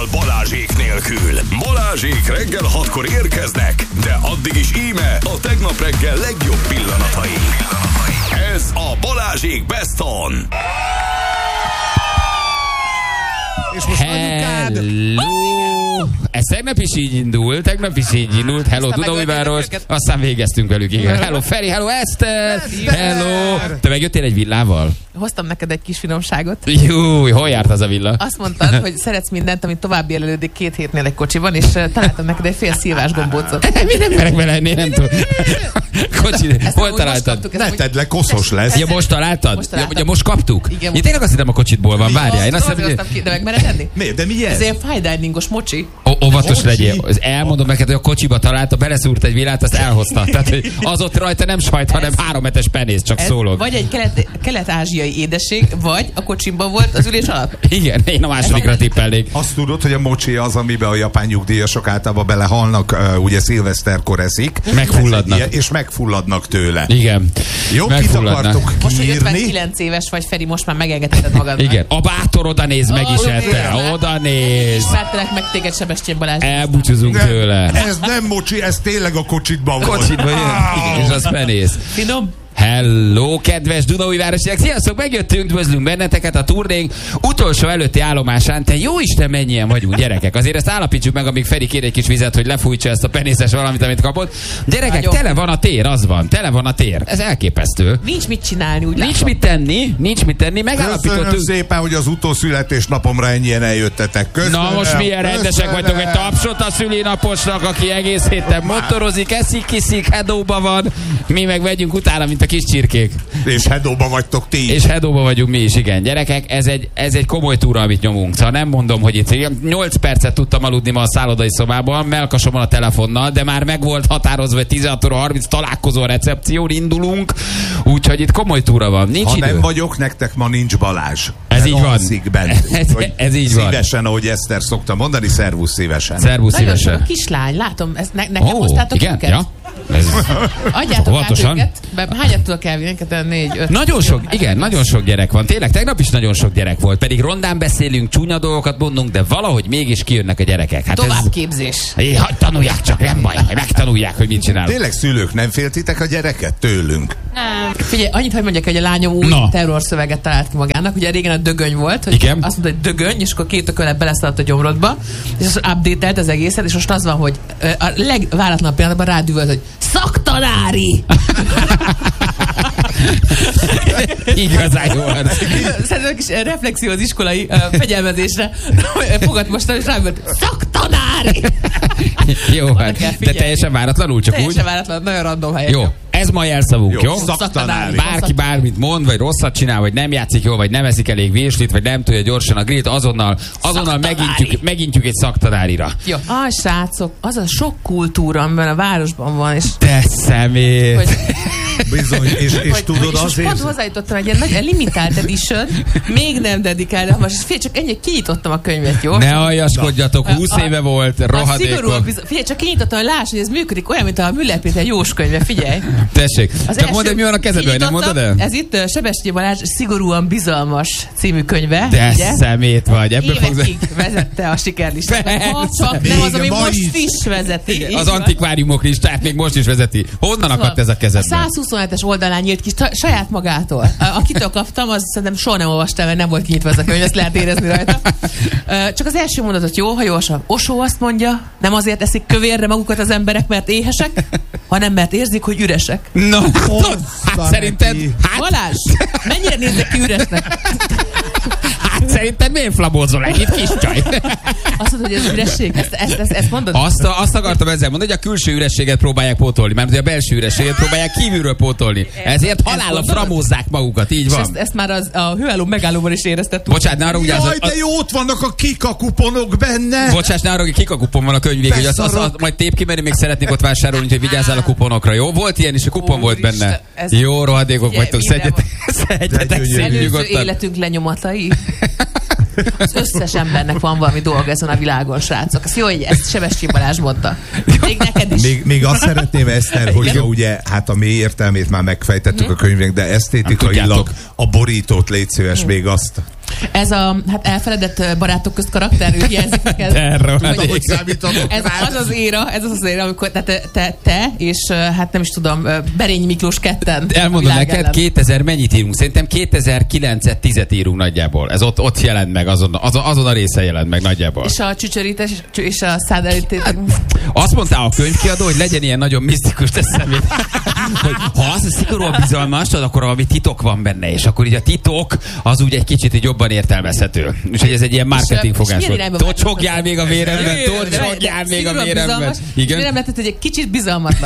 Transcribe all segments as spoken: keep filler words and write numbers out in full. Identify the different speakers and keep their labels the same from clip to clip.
Speaker 1: Azzal Balázsék nélkül. Balázsék reggel hatkor érkeznek, de addig is íme a tegnap reggel legjobb pillanatai. Ez a Balázsék Best On.
Speaker 2: És most anyukád...
Speaker 3: Ez tegnap is így indult, tegnap is így indult. Hello, Dunaújváros. Aztán végeztünk velük, igen. Hello, Feri, hello, Eszter. Hello. Te megjöttél egy villával?
Speaker 4: Hoztam neked egy kis finomságot.
Speaker 3: Jó, hol járt az a villa?
Speaker 4: Azt mondtad, hogy szeretsz mindent, amit tovább jelölődik két hétnél egy kocsiban, és uh, találtam neked egy fél szilvás gombócot.
Speaker 3: Mi nem merek bele ennél, nem tudom. Kocsi, hol találtad?
Speaker 2: Ne tedd le, koszos lesz.
Speaker 3: Ja, most találtad?
Speaker 4: Most
Speaker 3: Ja,
Speaker 4: találtam.
Speaker 3: ja, most kaptuk?
Speaker 4: Igen.
Speaker 3: Ja, tényleg azt hittem a kocsitból van, várjál. Én azt
Speaker 4: Azért
Speaker 3: hiszem,
Speaker 4: hoztam ki, de meg mered enni?
Speaker 2: Miért? De mi ez?
Speaker 4: Ez ilyen fine diningos mocsi.
Speaker 3: Ó, óvatos
Speaker 2: Kocsi?
Speaker 3: legyél. Az elmondom neked, hogy a kocsiba találta, beleszúrt egy villát, azt elhozta. Tehát, hogy az ott rajta nem sajt, hanem hárometes penész, csak
Speaker 4: Ez
Speaker 3: szólok.
Speaker 4: vagy egy kelet, kelet-ázsiai édesség, vagy a kocsimban volt az ülés alatt.
Speaker 3: Igen, én a másodikra tippelnék.
Speaker 2: Azt tudod, hogy a mocsi az, amiben a japán nyugdíjasok általában belehalnak, uh, ugye szilveszterkor eszik.
Speaker 3: Megfulladnak.
Speaker 2: Ilyen, és megfulladnak tőle.
Speaker 3: Igen.
Speaker 2: Jó, mit
Speaker 3: Megfulladnak.
Speaker 2: akartok
Speaker 4: Most, hogy
Speaker 2: kiírni?
Speaker 4: ötvenkilenc éves vagy, Feri, most már megengedheted magad.
Speaker 3: Igen. A bátor oda néz, meg is
Speaker 4: Ó,
Speaker 3: ette.
Speaker 4: igen.
Speaker 3: Oda néz.
Speaker 4: Ismertelek meg téged, Sebestyén Balázs.
Speaker 3: Elbúcsúzunk
Speaker 2: Nem,
Speaker 3: tőle.
Speaker 2: ez nem mocsi, ez tényleg a kocsitban volt.
Speaker 3: Kocsiba jön. Igen, és az penész.
Speaker 4: Finom?
Speaker 3: Hello, kedves Dunaújvárosiak! Sziasztok, megjöttünk, üdvözlünk benneteket a turnénk utolsó előtti állomásán. Te jó Isten, mennyien vagyunk, gyerekek! Azért ezt állapítsuk meg, amíg Feri kér egy kis vizet, hogy lefújtsa ezt a penészes valamit, amit kapott. Gyerekek,
Speaker 4: Nagyon.
Speaker 3: tele van a tér, az van, tele van a tér. Ez elképesztő.
Speaker 4: Nincs mit csinálni, úgy
Speaker 3: Nincs
Speaker 4: látom.
Speaker 3: mit tenni, nincs mit tenni,
Speaker 2: Köszönöm
Speaker 3: megállapítottunk.
Speaker 2: szépen, hogy az utószületésnapomra ennyien eljöttetek. Köszönöm.
Speaker 3: Na most milyen rendesek vagytok, egy tapsot a szülinaposnak, aki egész héten motorozik, eszik, kiszik, hedóba van. Mi meg vegyünk utána, mint a kis csirkék.
Speaker 2: És hedóba vagytok ti.
Speaker 3: És hedóba vagyunk mi is, igen. Gyerekek, ez egy, ez egy komoly túra, amit nyomunk. Szóval nem mondom, hogy itt nyolc percet tudtam aludni ma a szállodai szobában, melkasomon a telefonnal, de már meg volt határozva, hogy tizenhat óra harminc találkozó a recepción, indulunk, úgyhogy itt komoly túra van. Nincs
Speaker 2: Ha
Speaker 3: idő.
Speaker 2: nem vagyok, nektek ma nincs Balázs.
Speaker 3: Ez
Speaker 2: Mert
Speaker 3: így van.
Speaker 2: alszik bent.
Speaker 3: Ez-
Speaker 2: Hogy
Speaker 3: ez így van.
Speaker 2: Szívesen, ahogy Eszter szokta mondani, szervusz szívesen.
Speaker 3: Szervusz
Speaker 4: Nagyon sok
Speaker 3: szívesen.
Speaker 4: a kislány, látom, ezt ne, nekem
Speaker 3: Ó,
Speaker 4: hoztátok
Speaker 3: igen?
Speaker 4: őket?
Speaker 3: Ja? Ez...
Speaker 4: Adjátok át
Speaker 3: Óvatosan.
Speaker 4: őket. Be, hányat tudok elvinni? Neked négy, öt.
Speaker 3: Nagyon sok, igen, nagyon sok gyerek van. Tényleg, tegnap is nagyon sok gyerek volt. Pedig rondán beszélünk, csúnya dolgokat mondunk, de valahogy mégis kijönnek a gyerekek. Hát
Speaker 4: Továbbképzés.
Speaker 3: ez... Hé, hagyd tanulják csak, nem baj, megtanulják, hogy mit csinálunk.
Speaker 2: Tényleg szülők, nem féltitek a gyereket tőlünk?
Speaker 4: Figyelj, annyit, hogy mondjak, hogy a lányom új
Speaker 3: Na.
Speaker 4: terrorszöveget talált ki magának. Ugye régen a dögöny volt, hogy
Speaker 3: Igen.
Speaker 4: azt mondta, hogy dögöny, és akkor két ökölet beleszaladt a gyomrodba, és az update-elt az egészet, és most az van, hogy ö, a legváratlanabb pillanatban rádüvölt, hogy szaktanári!
Speaker 3: Igazán jó arc.
Speaker 4: Szerintem kis reflexió az iskolai uh, fegyelmezésre. Fogad most, és rádüvölt, szaktanári!
Speaker 3: Jó,
Speaker 4: Oda
Speaker 3: hát,
Speaker 4: kell
Speaker 3: de
Speaker 4: figyelni.
Speaker 3: teljesen váratlanul, csak
Speaker 4: Teljesen
Speaker 3: úgy.
Speaker 4: váratlan, nagyon random helyen.
Speaker 3: Jó, ez ma jelszavunk, jó?
Speaker 2: Jó, szaktanári.
Speaker 3: Bárki bármit mond, vagy rosszat csinál, vagy nem játszik jól, vagy nem eszik elég virslit, vagy nem tudja gyorsan a grillt, azonnal, azonnal
Speaker 4: Szaktanári.
Speaker 3: megintjük, megintjük egy szaktanárira.
Speaker 4: Jó. Ah, srácok, az a sok kultúra, amiben a városban van, és
Speaker 3: Te szemét!
Speaker 4: hogy,
Speaker 2: Bizony, és, és
Speaker 4: hogy,
Speaker 2: tudod
Speaker 4: és most
Speaker 2: azért...
Speaker 4: pont hozzájutottam egy ilyen nagy limitált edition, még nem dedikált, de most figyelj, csak ennyi, kinyitottam a könyvet, jó?
Speaker 3: Ne aljaskodjatok, húsz
Speaker 4: A-
Speaker 3: éve volt,
Speaker 4: A szigorúan
Speaker 3: rohadékok.
Speaker 4: bizony, figyelj, csak kinyitottam, hogy láss, hogy ez működik, olyan, mint a Müller Péter Jós könyve, figyelj.
Speaker 3: Tessék,
Speaker 4: Az
Speaker 3: csak mondd, hogy mi van a kezedben, nem
Speaker 4: kinyitottam,
Speaker 3: mondod el?
Speaker 4: Ez itt uh, Sebestyén Balázs Szigorúan bizalmas című könyve.
Speaker 3: De
Speaker 4: ugye?
Speaker 3: szemét vagy, ebből fogsz...
Speaker 4: Évekig vezette a sikerlistát.
Speaker 3: Persze.
Speaker 4: Ha csak nem
Speaker 2: Még
Speaker 4: az, ami
Speaker 2: ma
Speaker 4: most
Speaker 2: is.
Speaker 4: is vezeti. Így
Speaker 3: Az
Speaker 4: van.
Speaker 3: antikváriumok listát még most is vezeti. Honnan akadt ez a
Speaker 4: A
Speaker 3: kezedben?
Speaker 4: százhuszonhetes oldalán nyílt ki ta- saját magától. A- Akitől kaptam, az szerintem soha nem olvastam, mert nem volt kinyitva ez a könyv, ezt lehet érezni rajta. Ö, Csak az első mondatot jó, ha olvasom. Osó azt mondja, nem azért eszik kövérre magukat az emberek, mert éhesek, hanem mert érzik, hogy üresek.
Speaker 3: No,
Speaker 2: Hozza
Speaker 3: hát szerinted...
Speaker 2: neki.
Speaker 3: Hát,
Speaker 4: Balázs, mennyire néznek ki üresnek?
Speaker 3: hát szerinted miért flabózol egy itt kis csaj?
Speaker 4: Azt mondod, hogy ez üresség? Ezt, ezt, ezt, ezt mondod?
Speaker 3: Azt, azt akartam ezzel mondani, hogy a külső ürességet próbálják pótolni, mert a belső ürességet próbálják kívülről pótolni. Ezért halálra
Speaker 4: gondolod?
Speaker 3: framózzák magukat, így
Speaker 4: És
Speaker 3: van.
Speaker 4: ezt, ezt már az, a hőálló megállóban is éreztettük.
Speaker 3: Bocsánat, ne arra ugye az,
Speaker 2: Jaj,
Speaker 3: az,
Speaker 2: de jó, ott vannak a kikakuponok benne.
Speaker 3: Bocsáss, ne arra, hogy kikakupon van a könyv végül, hogy az, az, az, majd tép ki, mert még szeretnék ott vásárolni, úgyhogy vigyázzál a kuponokra, jó? Volt ilyen is, a kupon volt
Speaker 4: Úristen,
Speaker 3: benne.
Speaker 4: ez-
Speaker 3: Jó, rohadékok
Speaker 4: Figyelj,
Speaker 3: vagytok,
Speaker 4: minden
Speaker 3: szedjetek, szedjetek
Speaker 2: gyönyörű.
Speaker 3: szép
Speaker 4: Előző
Speaker 3: nyugodtan.
Speaker 4: életünk lenyomatai. Az összes embernek van valami dolga ezen a világon, srácok. Ezt jó, hogy ezt Sebestyén Balázs mondta. Még neked is.
Speaker 2: Még, még azt szeretném, Eszter, hogy ugye, hát a mély értelmét már megfejtettük a könyvnek, de esztétikailag
Speaker 3: tudjátok.
Speaker 2: a borítót légy szíves, még azt.
Speaker 4: Ez a hát elfeledett barátok közt karakter, ő hiányzik neked.
Speaker 3: Erről.
Speaker 2: Hogy számítatok?
Speaker 4: Ez az az éra, ez az az éra, amikor te, te, te, te és hát nem is tudom, Berényi Miklós ketten.
Speaker 3: Elmondom neked, kétezer mennyit írunk? Szerintem kétezer-kilencet tízet írunk nagyjából. Ez ott, ott jelent meg, azon, azon, azon a része jelent meg nagyjából.
Speaker 4: És a csücsörítés és a szádelítés. Hát,
Speaker 3: azt mondta a könyvkiadó, hogy legyen ilyen nagyon misztikus, hogy ha az a szigorúan bizalmas, akkor valami titok van benne, és akkor így a titok az úgy egy kicsit így jobban értelmezhető. Úgyhogy ez egy ilyen marketing fogás volt. Tocsogjál még a véremben, tocsogjál még a véremben. Igen.
Speaker 4: Nem lehetett, hogy egy kicsit bizalmatlan.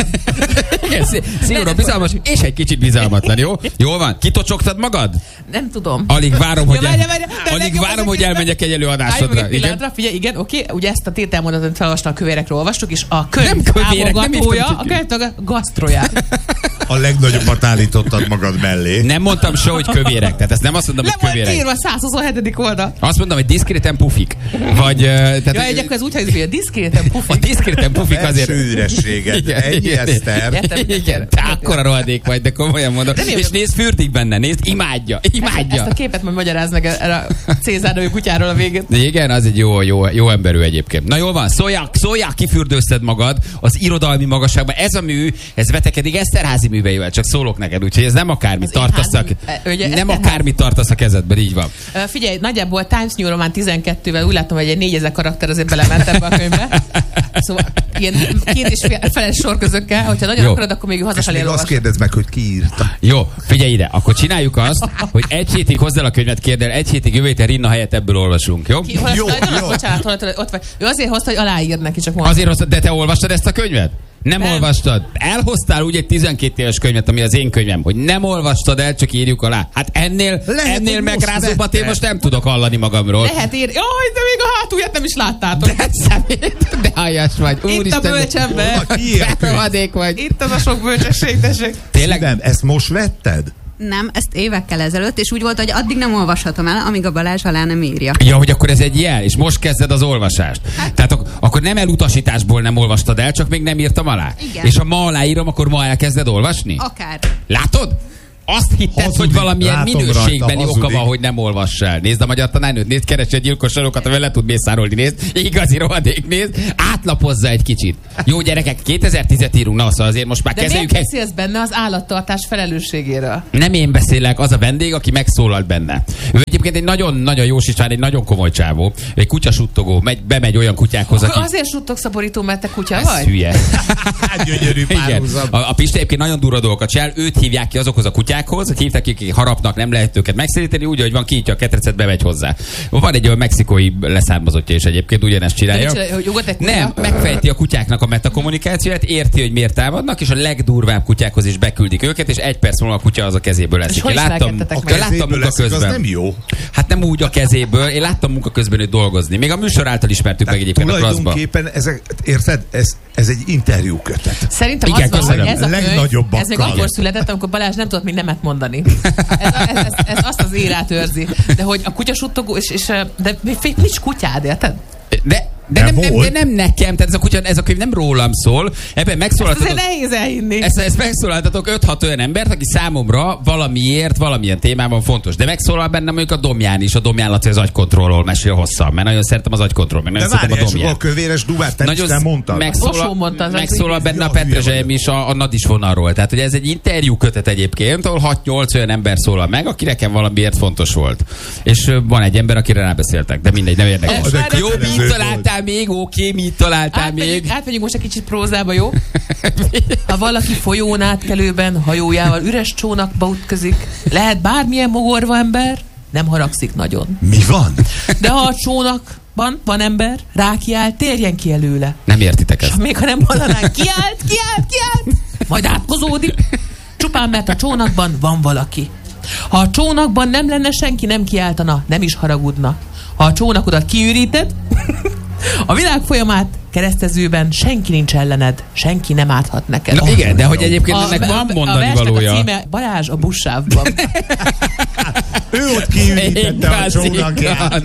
Speaker 3: Szigorúan bizalmas, és egy kicsit bizalmatlan, jó? Jól van? Kitocsogtad magad?
Speaker 4: Nem tudom.
Speaker 3: Alig várom, hogy, el, alig várom, hogy elmenjek egy előadásodra.
Speaker 4: Igen? Figyelj, igen, oké, ugye ezt a tételmondatot felolvastam, a kövérekről olvastuk, és a könyv
Speaker 3: nem kövérek,
Speaker 4: támogatója, a könyv a gasztroját.
Speaker 2: A legnagyobbat állítottad magad mellé.
Speaker 3: Nem mondtam se, hogy kövérek, tehát ezt nem azt mondom,
Speaker 4: le
Speaker 3: hogy kövérek.
Speaker 4: Le volt írva százhuszonhetedik oldal.
Speaker 3: Azt mondom, hogy diszkréten pufik. Vagy... Tehát,
Speaker 4: ja, egy akkor ez úgy hangzik, hogy a diszkréten pufik.
Speaker 3: A diszkréten pufik azért...
Speaker 2: Felső ürességed. Ennyi, Eszter.
Speaker 3: Igen, te akkora rohadék vagy, de komolyan mondom. És nézd, fürdik benne, nézd, imádja, imádja.
Speaker 4: Ezt a képet majd magyaráz meg erre a Cézár kutyáról a végén.
Speaker 3: Igen, az egy jó, jó, jó emberű egyébként. Na jól van, szóljál, szóljál, kifürdőzted magad az irodalmi magasságban. Ez a mű, ez vetekedik Eszterházy műveivel, csak szólok neked, úgyhogy ez nem akármit tartasz a, nem akármit tartasz a kezedben, így van.
Speaker 4: Uh, figyelj, nagyjából Times New Roman tizenkettővel úgy látom, hogy egy négyezer karakter azért belement ebbe a könyvbe. Szóval ilyen két és feles sorközökkel, hogyha nagyon jó akarod, akkor még hazafelé elolvasod.
Speaker 2: Azt kérdezd meg, hogy ki írta.
Speaker 3: Jó, figyelj ide, akkor csináljuk azt, hogy egy hétig hozzá a könyvet, kérd el, egy hétig jövő héten Rinna helyett ebből olvasunk, jó?
Speaker 4: Ki, jó, jó. Bocsánat, ott vagy. Ő azért hozta, hogy aláír neki, csak mondta.
Speaker 3: Azért hozta, de te olvastad ezt a könyvet? Nem, nem olvastad. Elhoztál úgy egy tizenkét éves könyvet, ami az én könyvem, hogy nem olvastad el, csak írjuk alá. Hát ennél, lehet, ennél megrázóbbat én most nem tudok hallani magamról.
Speaker 4: Lehet írni. Jaj, de még a hátulját nem is láttátok.
Speaker 3: De szemét, de hajás vagy.
Speaker 4: Úristen. Itt a bölcsember.
Speaker 3: Vadék vagy.
Speaker 4: Itt az a sok bölcsesség, tessék.
Speaker 2: Tényleg? Nem, ezt most vetted?
Speaker 5: Nem, ezt évekkel ezelőtt, és úgy volt, hogy addig nem olvashatom el, amíg a Balázs alá nem írja.
Speaker 3: Ja, hogy akkor ez egy jel, és most kezded az olvasást. Hát, tehát ak- akkor nem elutasításból nem olvastad el, csak még nem írtam alá.
Speaker 5: Igen.
Speaker 3: És ha ma aláírom, akkor ma elkezded olvasni?
Speaker 5: Akár.
Speaker 3: Látod? Azt hitted, hazudik, hogy valamilyen minőségbeli oka van, hogy nem olvass el. Nézd a Magyar Tanárnőt, nézd, keresd gyilkosokat, amivel le tud mészárolni, nézd, igazi rohadék, nézd, átlapozza egy kicsit. Jó gyerekek, kétezer-tízet írunk, na, szóval azért most már
Speaker 4: de
Speaker 3: kezeljük.
Speaker 4: De miért beszélsz benne az állattartás felelősségéről?
Speaker 3: Nem én beszélek, az a vendég, aki megszólalt benne. Ő egyébként egy nagyon-nagyon jó István, egy nagyon komoly csávó, egy kutyasuttogó, megy, bemegy olyan kutyákhoz,
Speaker 4: aki...
Speaker 3: aki...
Speaker 4: Azért suttog szaporító, mert te kutya
Speaker 3: Ez
Speaker 4: vagy?
Speaker 3: Hülye.
Speaker 2: Gyönyörű párhuzam.
Speaker 3: A, a Pista egyébként nagyon durva dolgokat csinál, őt hívják ki azokhoz a kutyákhoz, hogy hívták, akik harapnak, nem lehet őket megszéríteni, úgy, hogy van kinyitja a ketrecet, bemegy hozzá. Van egy olyan mexikói leszármazottja is egyébként, ugyanezt csinálja.
Speaker 4: Csinálja, hogy
Speaker 3: nem, megfejti a kutyáknak a metakommunikációját, érti, hogy miért támadnak, és a legdurvább kutyákhoz is beküldik őket, és egy perc múlva a kutya az a kezéből eszik.
Speaker 4: Én láttam,
Speaker 3: láttam munka közben.
Speaker 2: Az nem jó.
Speaker 3: Hát nem úgy a kezéből, én láttam munka közben őt dolgozni. Még a műsor által ismertük meg egyébként a Kraszba.
Speaker 2: Tulajdonképpen ezek, érted, ez, ez egy interjú kötet.
Speaker 4: Szerintem
Speaker 3: igen,
Speaker 4: az van, hogy ez a könyv, ez még akkor született, amikor Balázs nem tudott még nemet mondani. Ez, ez, ez, ez azt az érát őrzi. De hogy a kutyasuttogó, és, és de nincs kutyád, érted?
Speaker 3: De De nem, nem, de nem nekem, tehát ez a, kutya, ez a könyv nem rólam szól. Ebben megszólaltatok...
Speaker 4: Ezt nehéz elhinni.
Speaker 3: Ezt, ezt megszólaltatok öt-hat olyan embert, aki számomra valamiért, valamilyen témában fontos. De megszólal bennem mondjuk a Domján is, a Domján Laci az agykontrollról mesél hosszan, mert nagyon szeretem az agykontroll, meg nagyon szeretem a Domján.
Speaker 2: A kövéres dubát, te nagyon nem mondtad.
Speaker 3: Megszólal, mondta, megszólal benne a Petrezselyem is a, a Nadis vonalról. Tehát ugye ez egy interjú kötet egyébként, ahol hat-nyolc olyan ember szólal meg, aki nekem valamiért fontos volt. És van egy ember, akire rábeszéltek, de mindegy, nem érdekes. Jó, mit találtál még? Oké, mit találtál
Speaker 4: átmegyünk,
Speaker 3: még?
Speaker 4: Átmegyünk most egy kicsit prózába, jó? Ha valaki folyón átkelőben hajójával üres csónakba ütközik, lehet bármilyen mogorva ember, nem haragszik nagyon.
Speaker 2: Mi van?
Speaker 4: De ha a csónakban van ember, rákiáll, térjen ki előle.
Speaker 3: Nem értitek ezt.
Speaker 4: És még ha nem mondanánk, kiállt, kiállt, kiállt, majd átkozódik. Csupán mert a csónakban van valaki. Ha a csónakban nem lenne senki, nem kiáltana, nem is haragudna. Ha a csónakodat kiüríted, a világ folyamát keresztezőben senki nincs ellened, senki nem áthat neked.
Speaker 3: Na igen, de hogy egyébként
Speaker 4: a,
Speaker 3: ennek van mondani
Speaker 4: a
Speaker 3: valója.
Speaker 4: A címe Balázs a buszsávban.
Speaker 2: Ő ott kiürítette a csónakját.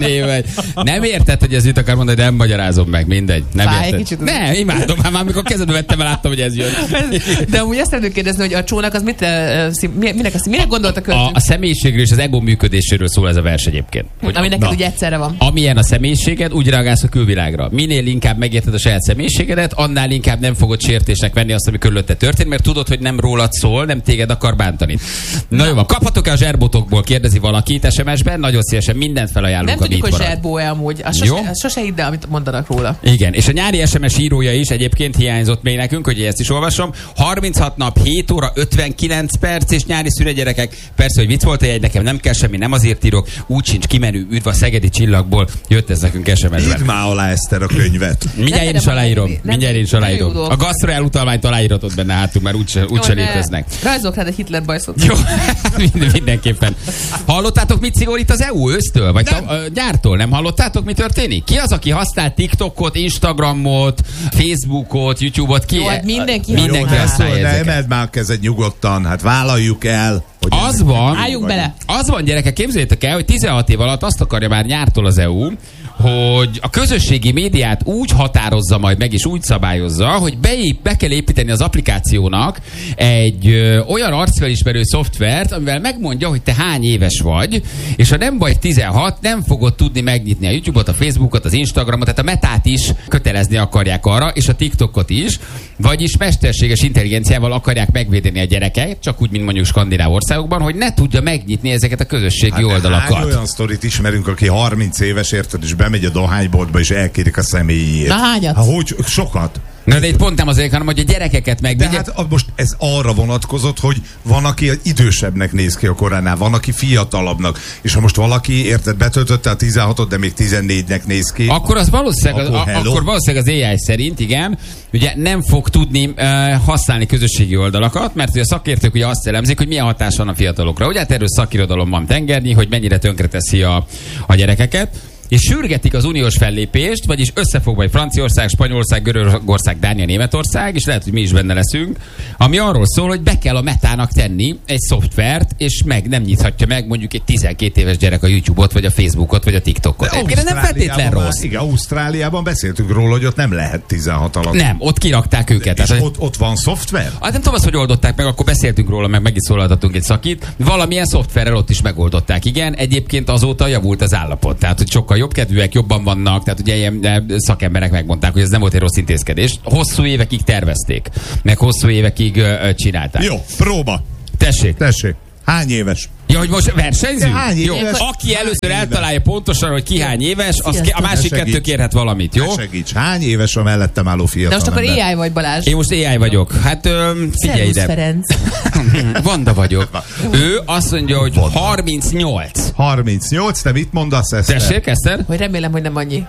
Speaker 3: Nem érted, hogy ez mit akar mondani, de nem magyarázom meg, mindegy. Nem
Speaker 4: Fáj
Speaker 3: érted.
Speaker 4: kicsit.
Speaker 3: Ne, imádom, már amikor kezedbe vettem, láttam, hogy ez jön.
Speaker 4: De amúgy azt szeretném kérdezni, hogy a csónak az mit, uh, minek, azt, minek gondolt a költő?
Speaker 3: A, a személyiségről és az ego működéséről szól ez a vers egyébként. Hogy
Speaker 4: Ami neked ugye egyszerre van.
Speaker 3: Amilyen a személyiséged, úgy reagálsz a külvilágra. Minél inkább megérted a saját személyiségedet, annál inkább nem fogod sértésnek venni azt, ami körülötte történt, mert tudod, hogy nem rólad szól, nem téged akar bántani. Na jó, van, kaphatok-e a zserbotokból, kérdezi valakit es em es-ben, nagyon szívesen mindent felajánlunk,
Speaker 4: Nem
Speaker 3: ami
Speaker 4: tudjuk,
Speaker 3: itt
Speaker 4: hogy
Speaker 3: marad.
Speaker 4: zserbó-e amúgy. Azt sose, azt sose hidd el, amit mondanak róla.
Speaker 3: Igen, és a nyári es em es írója is egyébként hiányzott még nekünk, hogy ezt is olvasom. harminchat nap, hét óra, ötvenkilenc perc és nyári szünet, gyerekek. Persze, hogy vicc volt, egy nekem nem kell semmi, nem azért írok, úgy sincs kimenő, üdv a szegedi csillagból, jött ez nekünk es em es-ben.
Speaker 2: Írd már alá, Eszter, a könyvet.
Speaker 3: Mindjárt én is aláírom. Mindjárt én is aláírom. A gasztro elutalványt aláíratod benne hátul, mert úgyse, úgyse léteznek.
Speaker 4: Rajzolok rád egy Hitler bajszot.
Speaker 3: Jó, mindenképpen. Hallottátok, mit szigorít az é u ősztől? Vagy ta, ö, gyártól? Nem hallottátok, mi történik? Ki az, aki használ TikTokot, Instagramot, Facebookot, YouTube-ot? Ki?
Speaker 4: Jó, hát mindenki
Speaker 3: mindenki
Speaker 2: Jó,
Speaker 3: használja
Speaker 2: de
Speaker 3: ezeket.
Speaker 2: emeld már a kezed nyugodtan, hát vállaljuk el. Hogy
Speaker 3: Az van,
Speaker 4: Álljunk bele.
Speaker 3: az van, gyerekek, képzeljétek el, hogy tizenhat év alatt azt akarja már nyártól az é u, hogy a közösségi médiát úgy határozza majd meg, és úgy szabályozza, hogy beép, be kell építeni az applikációnak egy ö, olyan arcfelismerő szoftvert, amivel megmondja, hogy te hány éves vagy, és ha nem vagy tizenhat, nem fogod tudni megnyitni a YouTube-ot, a Facebookot, az Instagramot, tehát a Metát is kötelezni akarják arra, és a TikTokot is, vagyis mesterséges intelligenciával akarják megvédeni a gyereket, csak úgy, mint mondjuk skandináv országokban, hogy ne tudja megnyitni ezeket a közösségi
Speaker 2: hát
Speaker 3: oldalakat.
Speaker 2: Hány olyan sztorit ismerünk, aki harminc éves, érted, és bemegy a dohányboltba, és elkérik a személyét.
Speaker 4: Na hányat?
Speaker 2: Hát, hogy sokat.
Speaker 3: Na de itt pont nem azért, hanem hogy a gyerekeket meg...
Speaker 2: De hát a- most ez arra vonatkozott, hogy van, aki idősebbnek néz ki a koránál, van, aki fiatalabbnak. És ha most valaki, érted, betöltötte a tizenhatot, de még tizennégynek néz ki.
Speaker 3: Akkor az valószínűleg,
Speaker 2: Akkor
Speaker 3: a,
Speaker 2: hello.
Speaker 3: akkor valószínűleg az á i szerint, igen, ugye nem fog tudni uh, használni közösségi oldalakat, mert ugye a szakértők ugye azt elemzik, hogy milyen hatás van a fiatalokra. Ugye hát erről szakirodalom van tengernyi, hogy mennyire tönkreteszi a, a gyerekeket. És sürgetik az uniós fellépést, vagyis összefog vagy Franciaország, Spanyolország, Görögország, Dánia, Németország, és lehet, hogy mi is benne leszünk, ami arról szól, hogy be kell a Metának tenni egy szoftvert, és meg nem nyithatja meg mondjuk egy tizenkét éves gyerek a YouTube-ot, vagy a Facebookot, vagy a TikTokot.
Speaker 2: De
Speaker 3: Egyébként nem feltétlen
Speaker 2: Ausztráliában
Speaker 3: rossz.
Speaker 2: már- Igen, Ausztráliában beszéltünk róla, hogy ott nem lehet tizenhat alatt.
Speaker 3: Nem, ott kirakták őket.
Speaker 2: És
Speaker 3: Tehát,
Speaker 2: ott, ott van szoftver?
Speaker 3: hát nem tudom azt, hogy oldották meg, akkor beszéltünk róla, meg meg is szólaltatunk egy szakit. Valamilyen szoftverrel ott is megoldották. Igen, egyébként azóta javult az állapot. Tehát, hogy sokkal jobb kedvűek, jobban vannak. Tehát, ugye ilyen eh, szakemberek megmondták, hogy ez nem volt egy rossz intézkedés. Hosszú évekig tervezték, meg hosszú évekig ö, csinálták.
Speaker 2: Jó, próba.
Speaker 3: Tessék.
Speaker 2: Tessék. Hány éves?
Speaker 3: Ja, hogy most versenyzünk?
Speaker 2: De hány
Speaker 3: Jó.
Speaker 2: éves?
Speaker 3: Aki
Speaker 2: Hány
Speaker 3: először
Speaker 2: éves?
Speaker 3: eltalálja pontosan, hogy ki hány éves, az ki, a másik
Speaker 2: Ne
Speaker 3: kettő
Speaker 2: segíts.
Speaker 3: kérhet valamit, jó?
Speaker 2: Ne segíts. Hány éves a mellettem álló
Speaker 4: De
Speaker 2: fiatal
Speaker 4: most akkor
Speaker 2: ember?
Speaker 4: á i vagy, Balázs.
Speaker 3: Én most á i vagyok. Hát ö, figyelj
Speaker 4: Szervusz,
Speaker 3: ide.
Speaker 4: Ferenc.
Speaker 3: Vanda vagyok. Ő azt mondja, hogy harmincnyolc.
Speaker 2: harmincnyolc, te mit mondasz, Eszter?
Speaker 3: Tessék, Eszter?
Speaker 4: Hogy remélem, hogy nem annyi.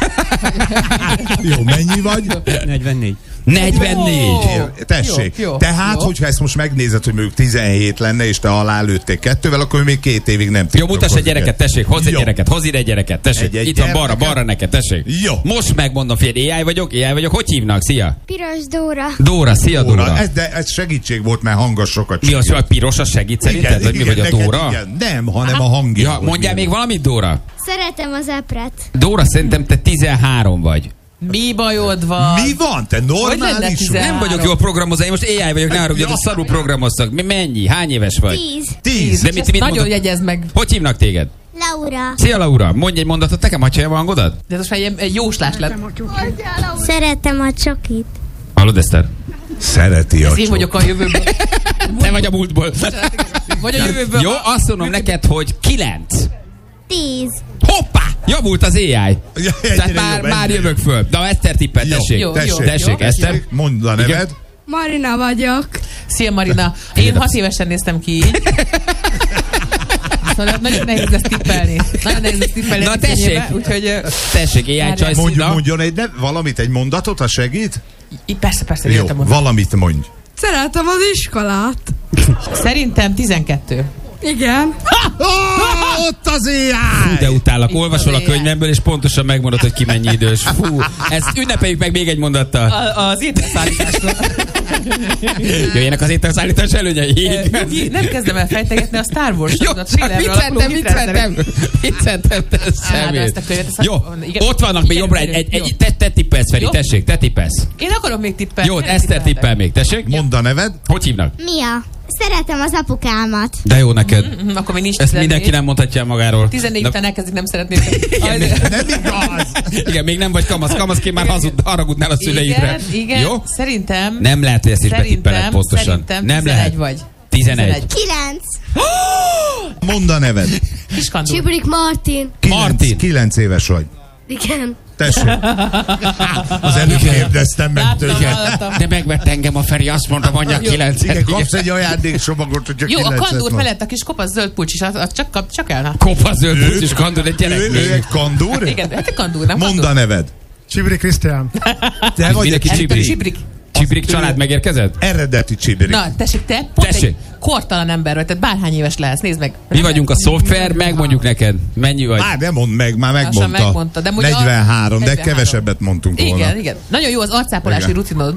Speaker 2: Jó, mennyi vagy?
Speaker 6: negyvennégy.
Speaker 3: negyvennégy.
Speaker 4: Jó.
Speaker 2: Tessék.
Speaker 4: Jó, jó,
Speaker 2: Tehát,
Speaker 4: jó.
Speaker 2: hogyha ezt most megnézed, hogy mondjuk tizenhét lenne, és te alá lőttél kettővel, akkor még két évig nem
Speaker 3: Jó, mutass egy gyereket, tessék, hozz egy
Speaker 2: Jó.
Speaker 3: gyereket, hozz ide egy gyereket, tessék.
Speaker 2: Egy- egy
Speaker 3: Itt van balra,
Speaker 2: gyermeket?
Speaker 3: balra neked, tessék.
Speaker 2: Jó.
Speaker 3: Most megmondom, figyelj, á i vagyok, á i vagyok, hogy hívnak? Szia.
Speaker 7: Piros Dóra.
Speaker 3: Dóra, szia Dóra.
Speaker 2: Dóra. Ez, de ez segítség volt, mert hangos sokat
Speaker 3: Mi az,
Speaker 2: segít.
Speaker 3: hogy a piros, az segít szerinted? Vagy mi vagy a
Speaker 2: neked
Speaker 3: Dóra?
Speaker 2: Igen. Nem, hanem a hangja.
Speaker 3: Ja, mondjál még valamit, Dóra?
Speaker 7: Szeretem az epret.
Speaker 3: Dóra, szerintem te tizenhárom vagy.
Speaker 4: Mi bajod van?
Speaker 2: Mi van? Te
Speaker 4: lenne
Speaker 2: normális
Speaker 4: tizenhárom?
Speaker 3: Nem vagyok jól programozva, én most á i vagyok, ne haragudj,
Speaker 2: Ja.
Speaker 3: szarul programoztak. Mi, mennyi? Hány éves vagy?
Speaker 7: Tíz.
Speaker 2: Tíz.
Speaker 3: De mit, mit
Speaker 4: Nagyon
Speaker 3: mondod?
Speaker 4: jegyezd meg.
Speaker 3: Hogy hívnak téged?
Speaker 7: Laura.
Speaker 3: Szia, Laura, mondj egy mondatot nekem, hagyja a hangodat?
Speaker 4: De ez most már ilyen egy jóslás lett.
Speaker 7: Szeretem a csokit.
Speaker 3: Hallod, Eszter?
Speaker 2: Szereti a
Speaker 4: Ez én
Speaker 2: csok.
Speaker 4: vagyok a jövőből.
Speaker 3: Te vagy a múltból.
Speaker 4: Vagy a jövőből.
Speaker 3: Jó, azt mondom neked, hogy kilenc.
Speaker 7: Tíz.
Speaker 3: Hoppá! Javult az á i.
Speaker 2: Ja,
Speaker 3: Tehát
Speaker 2: egyre
Speaker 3: már,
Speaker 2: jobb,
Speaker 3: már
Speaker 2: egyre
Speaker 3: jövök föl. De Eszter tippel,
Speaker 2: Jó,
Speaker 3: tessék.
Speaker 4: jó,
Speaker 2: tessék,
Speaker 3: tessék,
Speaker 4: jó.
Speaker 3: Eszter.
Speaker 2: Mondd a neved.
Speaker 7: Marina vagyok.
Speaker 4: Szia, Marina. Én hat évesen néztem ki így. Szóval nagyon nehéz ezt tippelni. Nagyon nehéz ezt tippelni.
Speaker 3: Na,
Speaker 4: a
Speaker 3: tessék.
Speaker 4: tényébe, Úgyhogy ö,
Speaker 3: Tessék, á i
Speaker 4: Várjál.
Speaker 3: Csajci.
Speaker 2: Mondjon,
Speaker 3: na.
Speaker 2: mondjon egy nev, valamit, egy mondatot, ha segít?
Speaker 4: így persze, persze,
Speaker 2: Jó,
Speaker 4: értem mondani.
Speaker 2: valamit mondj.
Speaker 5: Szeretem az iskolát.
Speaker 4: Szerintem tizenkettő.
Speaker 7: Igen.
Speaker 2: Oh, ott az éjjel!
Speaker 3: Fú, de utállak, olvasol a
Speaker 4: az éjjel.
Speaker 3: könyvemből, és pontosan megmondod, hogy ki mennyi idős. Fú, ezt ünnepeljük meg még egy mondattal.
Speaker 4: A, az ételszállításról.
Speaker 3: Jöjjenek az ételszállítás előnyei.
Speaker 4: Nyugi, nem kezdem el fejtegetni a Star Wars
Speaker 3: Jó,
Speaker 4: a thrillerről alapuló
Speaker 3: vicceltem, vicceltem, vicceltem, te
Speaker 4: Á, de
Speaker 3: szemét.
Speaker 4: ezt a könyvet, ezt
Speaker 3: Jó,
Speaker 4: a- igen,
Speaker 3: ott vannak még
Speaker 4: igen,
Speaker 3: jobbra egy,
Speaker 4: igen,
Speaker 3: egy, egy
Speaker 4: jó.
Speaker 3: te, te tippelsz, Feri,
Speaker 4: Jó.
Speaker 3: tessék, te tippelsz.
Speaker 4: Én akarom még tippelni.
Speaker 3: Jó,
Speaker 4: nem
Speaker 3: Eszter
Speaker 4: tippeltek.
Speaker 3: tippel még, tessék.
Speaker 2: Mondd a neved.
Speaker 3: Hogy hívnak?
Speaker 7: Mia. Szeretem az apukámat.
Speaker 3: De jó neked.
Speaker 4: Mhm, akkor még nincs
Speaker 3: Ezt
Speaker 4: tizennégy.
Speaker 3: mindenki nem mondhatja el magáról.
Speaker 4: tizennégy
Speaker 3: Na-
Speaker 4: után elkezdik, nem szeretném.
Speaker 2: Nem igaz!
Speaker 3: Igen, még nem vagy kamasz. Kamaszként már hazud, haragudnál a szüleidre.
Speaker 4: Igen, igen.
Speaker 3: Jó?
Speaker 4: Szerintem.
Speaker 3: Nem lehet, hogy ezt is
Speaker 4: Szerintem,
Speaker 3: betippeled pontosan.
Speaker 4: Szerintem
Speaker 3: Nem
Speaker 4: tizenegy
Speaker 3: lehet.
Speaker 4: vagy.
Speaker 3: tizenegy.
Speaker 7: Kilenc.
Speaker 2: Mondd a neved.
Speaker 4: Kiskandul.
Speaker 7: Csibrik Martin.
Speaker 2: Kilenc,
Speaker 3: Martin.
Speaker 2: kilenc éves vagy.
Speaker 7: Igen.
Speaker 2: Tessék. Az előbb kérdeztem meg
Speaker 4: Láttam,
Speaker 2: tőle.
Speaker 4: hallottam.
Speaker 3: De megvett engem a Feri, azt mondta, mondja kilencet.
Speaker 2: Igen, kapsz egy ajándéksomagot, hogyha
Speaker 4: Jó, a
Speaker 2: kilencet
Speaker 4: kandúr
Speaker 2: mond.
Speaker 4: felett a kis kopasz zöld pulcsis, az, az csak, kap, csak elna.
Speaker 3: Kopasz zöld pusz és kandúr, egy gyerek.
Speaker 2: Ő, ő egy kandúr?
Speaker 4: Igen, hát egy kandúr, nem
Speaker 2: Mondd a
Speaker 4: kandúr.
Speaker 2: neved.
Speaker 6: Csibri Krisztián.
Speaker 2: Te vagy
Speaker 3: Mindenki
Speaker 2: egy
Speaker 3: Csibrik.
Speaker 4: Csibrik.
Speaker 3: Csibrik család megérkezett?
Speaker 2: eredeti csibrik.
Speaker 4: Na, tessék, te pont
Speaker 3: Tessék.
Speaker 4: egy kortalan ember vagy, tehát bárhány éves lehetsz, nézd meg.
Speaker 3: Mi vagyunk a szoftver, megmondjuk neked. Mennyi vagy?
Speaker 2: Már nem mondd meg, már
Speaker 4: Lassan
Speaker 2: megmondta.
Speaker 4: megmondta, de mondja-
Speaker 2: negyvenhárom, de
Speaker 4: negyvenhárom.
Speaker 2: kevesebbet mondtunk volna.
Speaker 4: Igen, igen. Nagyon jó az arcápolási
Speaker 2: Igen.
Speaker 4: rutinod.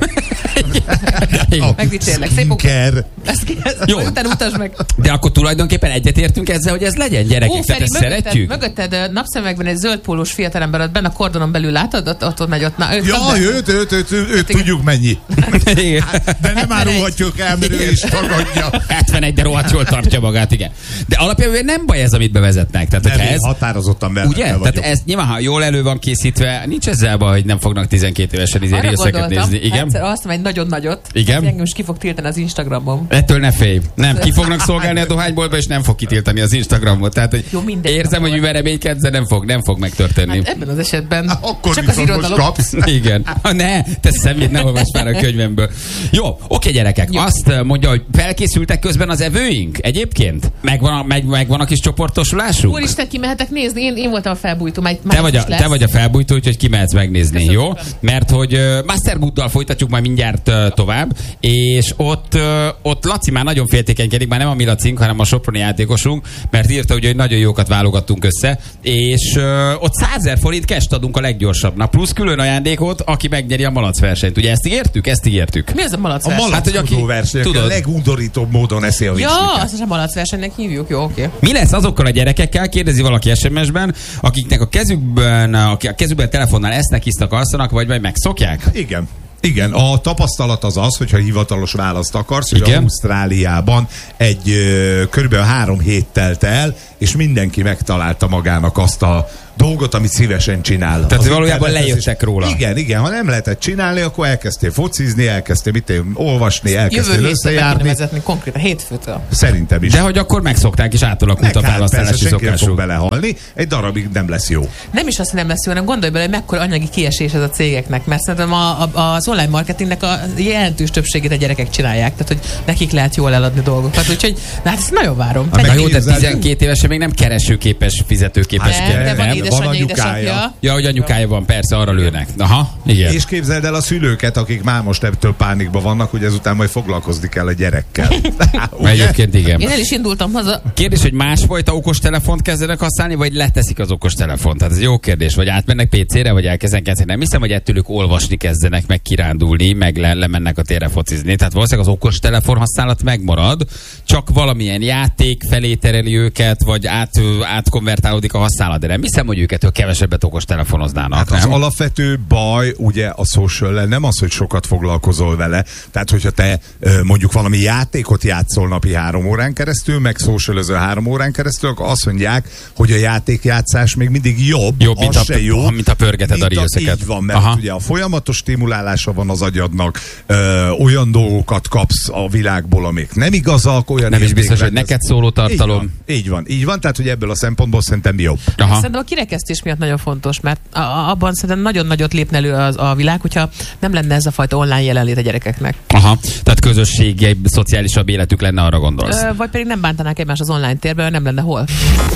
Speaker 3: Igen.
Speaker 4: Megdicsérlek. Szép munka.
Speaker 2: Skinker.
Speaker 4: Ezt ki, ezt
Speaker 3: Jó.
Speaker 4: jó. Utána utasd meg.
Speaker 3: De akkor tulajdonképpen egyetértünk ezzel, hogy ez legyen, gyerekek.
Speaker 4: Ó,
Speaker 3: Tehát
Speaker 4: Feri,
Speaker 3: ezt
Speaker 4: mögötted,
Speaker 3: szeretjük.
Speaker 4: mögötted ö, napszemekben egy zöld pólós fiatalember, ott benne a kordonon belül látod, ott, ott, ott megy ott. Na, őt
Speaker 2: Ja,
Speaker 4: kapd el.
Speaker 2: őt, őt, őt, őt, őt tudjuk mennyi.
Speaker 3: Igen.
Speaker 2: De nem
Speaker 4: hetvenegy.
Speaker 2: árulhatjuk el, mert ő is tagadja.
Speaker 3: hetvenegy, de rohadt jól tartja magát, igen. De alapjában nem baj ez, amit bevezetnek. Tehát,
Speaker 2: Nem,
Speaker 3: hogyha
Speaker 2: én
Speaker 3: ez,
Speaker 2: határozottan
Speaker 3: ugye?
Speaker 2: benne vagyok.
Speaker 3: Tehát ez nyilván, ha jól elő van készítve, nincs ezzel baj, hogy nem fognak tizenkét évesen izé
Speaker 4: Arra
Speaker 3: részeket
Speaker 4: gondoltam,
Speaker 3: nézni. Igen?
Speaker 4: egyszer azt mondom, egy nagyon nagyot.
Speaker 3: Igen?
Speaker 4: Az engem is ki fog tiltani az Instagramon.
Speaker 3: Ettől ne félj. Nem, ki fognak szolgálni a dohányboltba, és nem fog kitiltani az Instagramot. Tehát, hogy
Speaker 4: Jó, mindegy.
Speaker 3: érzem, hogy mivel reménykedsz, de nem fog, nem fog megtörténni.
Speaker 4: Hát ebben az esetben
Speaker 2: Akkor
Speaker 4: csak az
Speaker 2: viszont most
Speaker 4: irodalom.
Speaker 2: kapsz.
Speaker 3: Igen. Ha ne, te szemét, ne olvasd már a könyvemből. Jó, oké gyerekek,
Speaker 4: Jó.
Speaker 3: azt mondja, hogy felkészültek közben az evőink egyébként? Megvan a, meg, megvan a kis csoportosulásunk?
Speaker 4: Úristen, ki mehetek nézni? Én, én voltam a felbújtó, már,
Speaker 3: Te vagy, a, te vagy a felbújtó, úgyhogy kimehetsz megnézni,
Speaker 4: Köszönöm
Speaker 3: jó?
Speaker 4: szépen.
Speaker 3: Mert hogy uh, Masterbooddal folytatjuk majd mindjárt uh, tovább, és ott, uh, ott Laci már nagyon féltékenykedik, már nem a mi Lacink, hanem a soproni játékosunk, mert írta, ugye, hogy nagyon jókat válogattunk össze, és uh, ott százezer forint cash adunk a leggyorsabbnak, plusz külön ajándékot, aki megnyeri a malac versenyt. Ugye ezt ígértük? Ezt ígértük.
Speaker 4: Mi az a malac
Speaker 2: A
Speaker 4: verseny?
Speaker 3: Hát, hogy aki-
Speaker 2: malackozó verseny, aki a
Speaker 3: tudod.
Speaker 2: legundorítóbb módon eszi a
Speaker 4: Ja,
Speaker 2: virsliket.
Speaker 4: azt a malac versenynek hívjuk, jó, oké.
Speaker 3: Mi lesz azokkal a gyerekekkel, kérdezi valaki es em es-ben, akiknek a kezükben, aki a kezükben telefonál esznek, isznak, alszanak, vagy majd megszokják?
Speaker 2: Igen. Igen, a tapasztalat az az, hogyha hivatalos választ akarsz, hogy
Speaker 3: Igen.
Speaker 2: Ausztráliában egy ö, körülbelül három hét telt el, és mindenki megtalálta magának azt a dolgot, amit szívesen csinál.
Speaker 3: Tehát
Speaker 2: Az
Speaker 3: valójában
Speaker 2: internetes
Speaker 3: lejöttek
Speaker 2: is-
Speaker 3: róla.
Speaker 2: Igen, igen, ha nem lehetett csinálni, akkor elkezdtél focizni, elkezdtél mit én, olvasni, elkezdtél
Speaker 4: Jövő hétre be kéne
Speaker 2: összejárni.
Speaker 4: vezetni konkrétan, hétfőtől.
Speaker 2: Szerintem is.
Speaker 3: De hogy akkor megszokták és átalakult a
Speaker 2: Meg hát persze,
Speaker 3: felhasználási
Speaker 2: senki nem fog
Speaker 3: szokásuk.
Speaker 2: belehalni, egy darabig nem lesz jó.
Speaker 4: Nem is azt, hogy nem lesz jó, hanem gondolj bele, hogy mekkora anyagi kiesés ez a cégeknek, mert szerintem a, a, az online marketingnek a jelentős többségét a gyerekek csinálják, tehát hogy nekik lehet jól eladni dolgokat, úgyhogy na, hát ezt nagyon várom.
Speaker 2: Hát
Speaker 3: Na
Speaker 2: meg
Speaker 3: jó, de
Speaker 2: képzeld-
Speaker 3: tizenkét évesen még nem keresőképes, fizetőképes.
Speaker 2: Hát
Speaker 4: Nem,
Speaker 3: gyerek,
Speaker 4: de van
Speaker 3: nem?
Speaker 4: édesanyja,
Speaker 2: Van anyukája.
Speaker 4: édesapja.
Speaker 3: Ja, hogy anyukája van, persze, arra lőnek. Aha, igen.
Speaker 2: És képzeld el a szülőket, akik már most ebből pánikban vannak, hogy ezután majd foglalkozni kell a gyerekkel. Ugye?
Speaker 3: Egyébként igen.
Speaker 4: Én el is indultam haza.
Speaker 3: Kérdés, hogy másfajta okostelefont kezdenek használni, vagy leteszik az okostelefont? Tehát ez jó kérdés. Vagy átmennek pé cére, vagy elkezdenek kezdeni. Nem hiszem, hogy ettől ők olvasni kezdenek, meg kirándulni, meg le, lemennek a térre focizni. Tehát valószínűleg az okostelefon használat megmarad, csak valamilyen játék felé tereli őket, vagy át, átkonvertálódik a használat. De nem hiszem, hogy őket kevesebbet okostelefonoznának.
Speaker 2: Hát az
Speaker 3: nem?
Speaker 2: alapvető baj ugye a social nem az, hogy sokat foglalkozol vele. Tehát, hogyha te ö, mondjuk valami játékot játszol napi három órán keresztül, meg socialözöl három órán keresztül, akkor azt mondják, hogy a játékjátszás még mindig jobb,
Speaker 3: Jobb, mint
Speaker 2: az
Speaker 3: a-
Speaker 2: se jó.
Speaker 3: mint a pörgeted a
Speaker 2: Mint
Speaker 3: reelseket.
Speaker 2: Így van, mert
Speaker 3: Aha.
Speaker 2: ugye a folyamatos stimulálása van az agyadnak, ö, olyan dolgokat kapsz a világból, amik nem igazak, olyan
Speaker 3: Nem is biztos, hogy
Speaker 2: értékrendez-
Speaker 3: neked szóló tartalom.
Speaker 2: Így van, így van, így van, tehát hogy ebből a szempontból szerintem jobb.
Speaker 3: Aha.
Speaker 4: Szerintem a kirekesztés miatt nagyon fontos, mert a- a- abban szerintem nagyon nagyot lépne elő az, a világ, hogyha nem lenne ez a fajta online jelenlét a gyerekeknek.
Speaker 3: Aha. Tehát közösségi, szociálisabb életük lenne, arra gondolsz.
Speaker 4: Ö, vagy pedig nem bántanák egymást az online térben, nem lenne hol.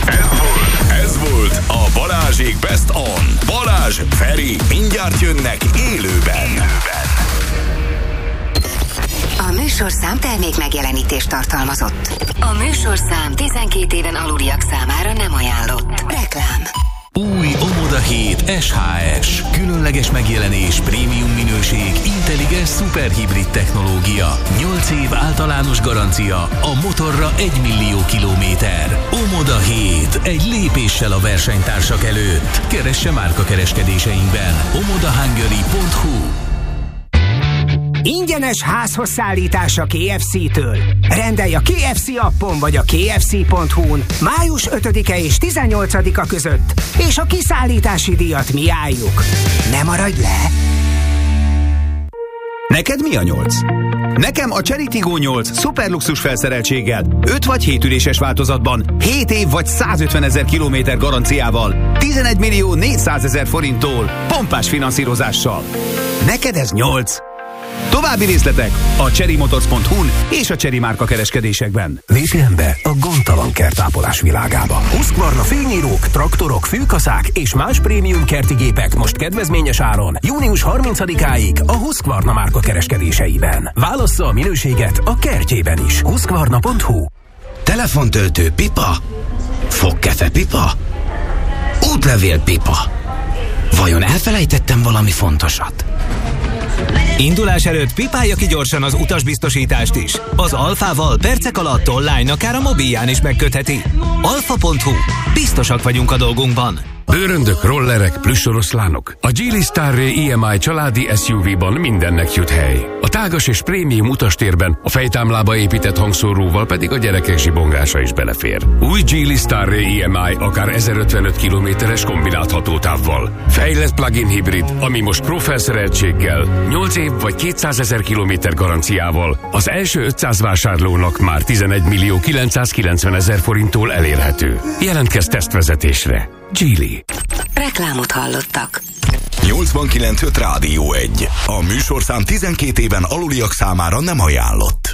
Speaker 1: Ez volt a Balázsék Best On. Balázs, Feri, mindjárt jönnek élőben.
Speaker 8: A műsor
Speaker 6: műsorszám termék megjelenítést tartalmazott. A műsorszám tizenkét éven aluliak számára nem ajánlott. Reklám.
Speaker 8: Új Omoda hét es há es. Különleges megjelenés, prémium minőség, intelligens szuperhibrid technológia. nyolc év általános garancia, a motorra egy millió kilométer. Omoda hét. Egy lépéssel a versenytársak előtt. Keresse márkakereskedéseinkben. omoda hungary pont hu.
Speaker 9: Ingyenes házhoz szállítás a ká ef cé-től. Rendelj a ká ef cé appon vagy a kfc pont hu-n május ötödike és tizennyolcadika között, és a kiszállítási díjat mi álljuk. Ne maradj le!
Speaker 10: Neked mi a nyolc? Nekem a Chery Tiggo nyolc szuperluxus felszereltséggel, öt vagy hét üléses változatban, hét év vagy százötvenezer kilométer garanciával, tizenegy millió négyszázezer forinttól, pompás finanszírozással. Neked ez nyolc. További részletek a cherrymotors pont hu-n és a Chery márka kereskedésekben.
Speaker 11: Lépjen be a gondtalan kertápolás világába. Husqvarna fényírók, traktorok, fűkaszák és más prémium kerti gépek most kedvezményes áron június harmincadikáig a Husqvarna márka kereskedéseiben. Válassza a minőséget a kertjében is. husqvarna pont hu.
Speaker 12: Telefontöltő pipa? Fogkefe pipa? Útlevél pipa? Vajon elfelejtettem valami fontosat?
Speaker 13: Indulás előtt pipálja ki gyorsan az utasbiztosítást is. Az Alfával percek alatt online, akár a mobilján is megkötheti. alfa pont hu. Biztosak vagyunk a dolgunkban.
Speaker 14: Bőröndök, rollerek, plüssoroszlánok. A Geely Starray i em i családi es u vé-ban mindennek jut hely. A tágas és prémium utastérben a fejtámlába épített hangszóróval pedig a gyerekek zsibongása is belefér. Új Geely Starray i em i akár ezerötvenöt kilométeres kombinált hatótávval. Fejlett plug-in hibrid, ami most pro felszereltséggel, nyolc év vagy kétszázezer kilométer garanciával az első ötszáz vásárlónak már tizenegy millió kilencszázkilencvenezer forinttól elérhető. Jelentkezz tesztvezetésre. Geely.
Speaker 6: Reklámot hallottak.
Speaker 1: nyolcvankilenc öt Rádió egy. A műsorszám tizenkét éven aluliak számára nem ajánlott.